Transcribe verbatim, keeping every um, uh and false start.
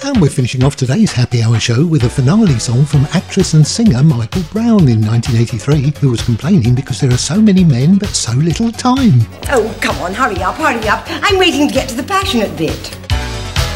And we're finishing off today's Happy Hour show with a finale song from actress and singer Michael Brown in nineteen eighty-three, who was complaining because there are so many men but so little time. Oh, come on, hurry up, hurry up. I'm waiting to get to the passionate bit.